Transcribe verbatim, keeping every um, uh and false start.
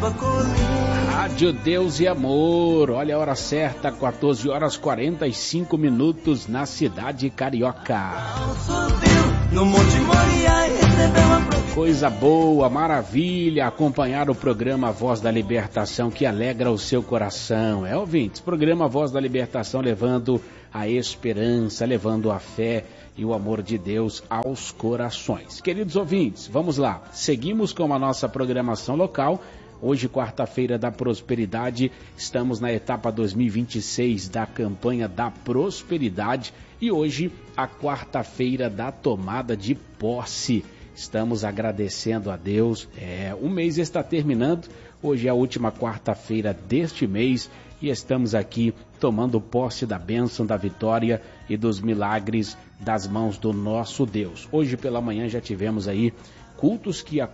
Rádio Deus e Amor, olha a hora certa, quatorze horas e quarenta e cinco minutos na cidade carioca. Coisa boa, maravilha, acompanhar o programa Voz da Libertação que alegra o seu coração. É, ouvintes, programa Voz da Libertação levando a esperança, levando a fé e o amor de Deus aos corações. Queridos ouvintes, vamos lá, seguimos com a nossa programação local. Hoje, quarta-feira da prosperidade, estamos na etapa dois mil e vinte e seis da campanha da prosperidade e hoje a quarta-feira da tomada de posse. Estamos agradecendo a Deus, é, o mês está terminando, hoje é a última quarta-feira deste mês e estamos aqui tomando posse da bênção, da vitória e dos milagres das mãos do nosso Deus. Hoje pela manhã já tivemos aí cultos que